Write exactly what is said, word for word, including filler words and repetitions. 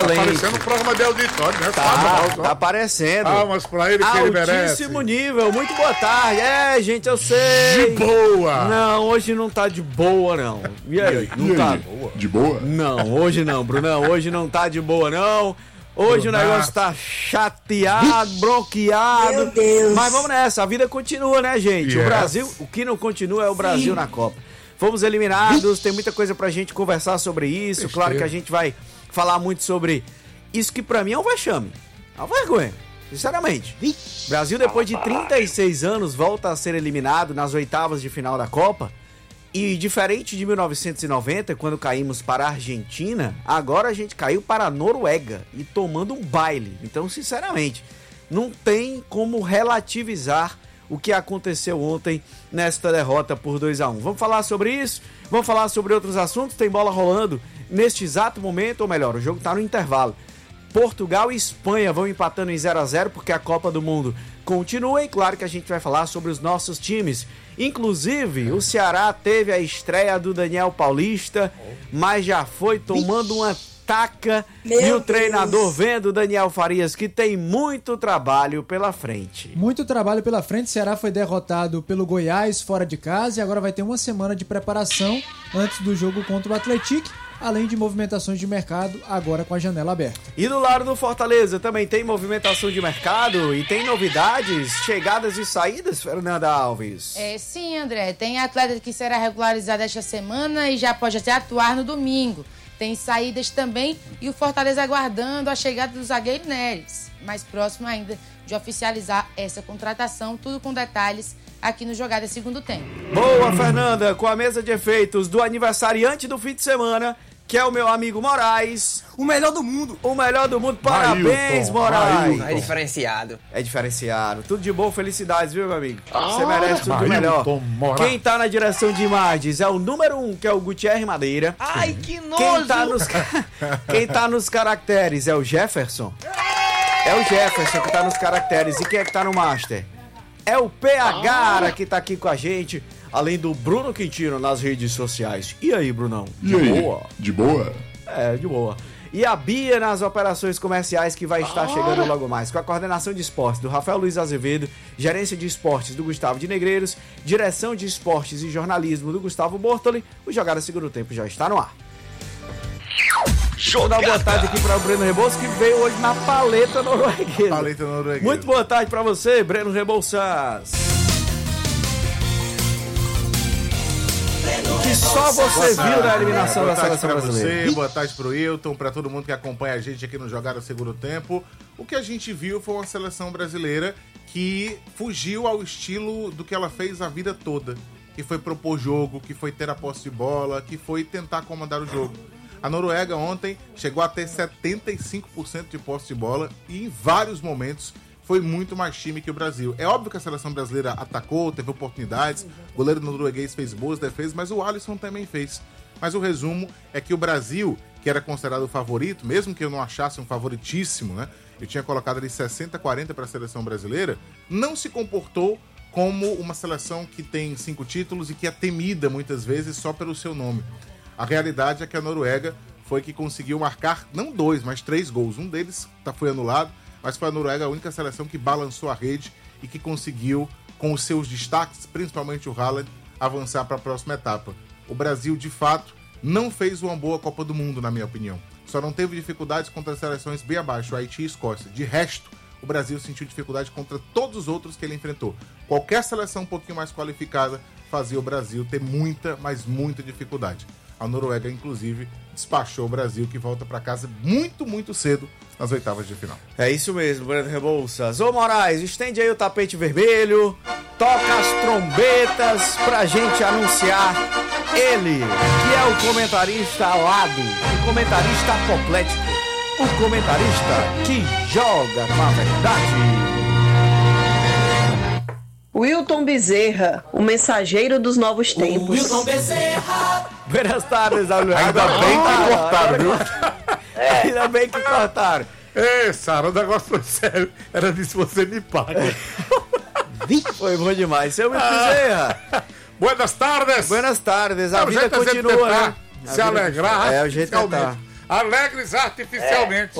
excelente. Tá parecendo um programa de auditório, né? Tá, tá aparecendo. Palmas pra ele que ele merece. Altíssimo nível, muito boa tarde. É, gente, eu sei. De boa. Não, hoje não tá de boa, não. E aí? E aí? Não E tá aí? De boa? Não, hoje não, Brunão. Hoje não tá de boa, não. Hoje Brunaço. o negócio tá chateado, bronqueado. Meu Deus. Mas vamos nessa, a vida continua, né, gente? Yes. O Brasil, o que não continua é o Brasil na Copa. Fomos eliminados, tem muita coisa pra gente conversar sobre isso. Besteira. Claro que a gente vai falar muito sobre isso que pra mim é um vexame. É uma vergonha, sinceramente. Brasil, depois de trinta e seis anos, volta a ser eliminado nas oitavas de final da Copa. E diferente de mil novecentos e noventa, quando caímos para a Argentina, agora a gente caiu para a Noruega e tomando um baile. Então, sinceramente, não tem como relativizar o que aconteceu ontem nesta derrota por dois a um. Vamos falar sobre isso? Vamos falar sobre outros assuntos? Tem bola rolando neste exato momento, ou melhor, o jogo está no intervalo. Portugal e Espanha vão empatando em zero a zero porque a Copa do Mundo continua, e claro que a gente vai falar sobre os nossos times. Inclusive, o Ceará teve a estreia do Daniel Paulista, mas já foi tomando uma taca. Meu e o Deus. treinador vendo o Daniel Farias que tem muito trabalho pela frente. Muito trabalho pela frente. O Ceará foi derrotado pelo Goiás fora de casa e agora vai ter uma semana de preparação antes do jogo contra o Atlético, além de movimentações de mercado agora com a janela aberta. E do lado do Fortaleza também tem movimentação de mercado e tem novidades, chegadas e saídas, Fernanda Alves. É, sim, André. Tem atleta que será regularizado esta semana e já pode até atuar no domingo. Tem saídas também e o Fortaleza aguardando a chegada do zagueiro Neres, mais próximo ainda de oficializar essa contratação, tudo com detalhes aqui no Jogada Segundo Tempo. Boa, Fernanda, com a mesa de efeitos do aniversariante do fim de semana, que é o meu amigo Moraes. O melhor do mundo. O melhor do mundo, parabéns, Ailton, Moraes. É diferenciado. É diferenciado. Tudo de bom, felicidades, viu, meu amigo? Ah, Você merece tudo do melhor. Ailton Moraes. Quem tá na direção de imagens é o número um, que é o Gutierre Madeira. Ai, que nojo! Quem tá nos, quem tá nos caracteres é o Jefferson. É o Jefferson que tá nos caracteres. E quem é que tá no master? É o P H que tá aqui com a gente, além do Bruno Quintino nas redes sociais. E aí, Brunão? De E aí? boa? De boa? É, de boa. E a Bia nas operações comerciais, que vai estar chegando logo mais, com a coordenação de esportes do Rafael Luiz Azevedo, gerência de esportes do Gustavo de Negreiros, direção de esportes e jornalismo do Gustavo Bortoli. O Jogada Segundo Tempo já está no ar. Vou dar uma boa tarde aqui para o Breno Rebouças, que veio hoje na paleta norueguesa. Paleta norueguesa. Muito boa tarde para você, Breno Rebouças. Que só você viu na eliminação boa da tarde seleção pra brasileira. Você, boa tarde pro Hilton, pra todo mundo que acompanha a gente aqui no Jogada Segundo Tempo. O que a gente viu foi uma seleção brasileira que fugiu ao estilo do que ela fez a vida toda, que foi propor jogo, que foi ter a posse de bola, que foi tentar comandar o jogo. A Noruega ontem chegou a ter setenta e cinco por cento de posse de bola e em vários momentos foi muito mais time que o Brasil. É óbvio que a seleção brasileira atacou, teve oportunidades, o goleiro norueguês fez boas defesas, mas o Alisson também fez. Mas o resumo é que o Brasil, que era considerado o favorito, mesmo que eu não achasse um favoritíssimo, né? Eu tinha colocado ali sessenta a quarenta para a seleção brasileira, não se comportou como uma seleção que tem cinco títulos e que é temida muitas vezes só pelo seu nome. A realidade é que a Noruega foi que conseguiu marcar, não dois, mas três gols. Um deles tá, foi anulado, mas foi a Noruega a única seleção que balançou a rede e que conseguiu, com os seus destaques, principalmente o Haaland, avançar para a próxima etapa. O Brasil, de fato, não fez uma boa Copa do Mundo, na minha opinião. Só não teve dificuldades contra as seleções bem abaixo, Haiti e Escócia. De resto, o Brasil sentiu dificuldade contra todos os outros que ele enfrentou. Qualquer seleção um pouquinho mais qualificada fazia o Brasil ter muita, mas muita dificuldade. A Noruega, inclusive, despachou o Brasil, que volta para casa muito, muito cedo nas oitavas de final. É isso mesmo, Breno Rebouças. Ô Moraes, estende aí o tapete vermelho, toca as trombetas pra gente anunciar ele, que é o comentarista alado, o comentarista apoplético, o comentarista que joga com a verdade. Wilton Bezerra, o mensageiro dos novos tempos. Wilton Bezerra. Buenas tardes, Alô. Ainda bem que cortaram, viu? Ainda bem que cortaram. Ei, Sara, o negócio foi sério. Era disso, você me paga. Foi bom demais. Seu Wilton Bezerra. Buenas tardes. Buenas tardes. A É o vida jeito da gente continua, tentar né? se alegrar É o jeito de tentar. artificialmente. Alegres artificialmente.